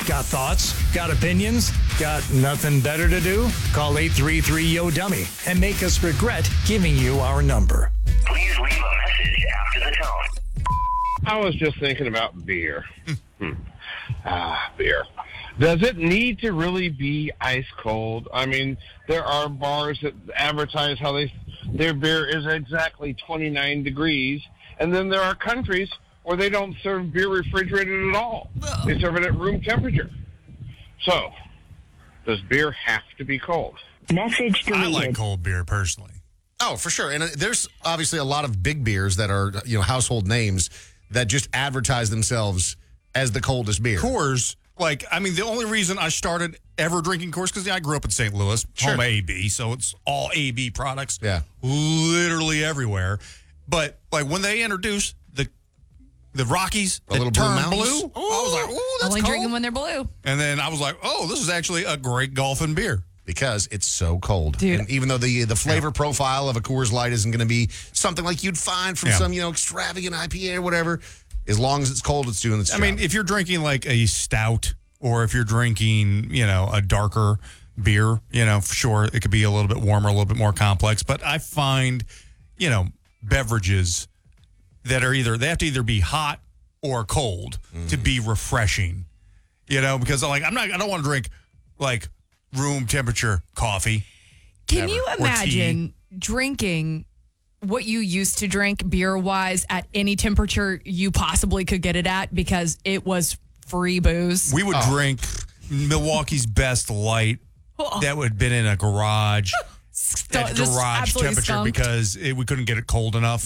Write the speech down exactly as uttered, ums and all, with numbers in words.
Got thoughts? Got opinions? Got nothing better to do? Call eight three three, Y O, Dummy and make us regret giving you our number. Please leave a message after the tone. I was just thinking about beer. Hmm. Ah, beer. Does it need to really be ice cold? I mean, there are bars that advertise how they their beer is exactly twenty-nine degrees, and then there are countries where they don't serve beer refrigerated at all. They serve it at room temperature. So, does beer have to be cold? Message deleted. I like cold beer personally. Oh, for sure. And uh, there's obviously a lot of big beers that are, you know, household names that just advertise themselves as the coldest beer. Coors, like, I mean, the only reason I started ever drinking Coors, because yeah, I grew up in Saint Louis, Sure. home A B, so it's all A B products. Yeah. Literally everywhere. But, like, when they introduced the the Rockies, A that little Blue turned Mountains? blue, I was like, ooh, that's Only cold. drink them when they're blue. And then I was like, oh, this is actually a great golfing beer. Because it's so cold. Dude. And even though the the flavor profile of a Coors Light isn't going to be something like you'd find from Yeah. some, you know, extravagant I P A or whatever, as long as it's cold, it's doing its I job. mean, if you're drinking like a stout or if you're drinking, you know, a darker beer, you know, for sure, it could be a little bit warmer, a little bit more complex. But I find, you know, beverages that are either, they have to either be hot or cold Mm. to be refreshing, you know, because like, I'm not, I don't want to drink like room temperature coffee. Can Never. you Or imagine drinking what you used to drink beer-wise at any temperature you possibly could get it at because it was free booze? We would Oh. drink Milwaukee's Best Light Oh. that would have been in a garage. St- At just garage absolutely temperature skunked. because it, we couldn't get it cold enough.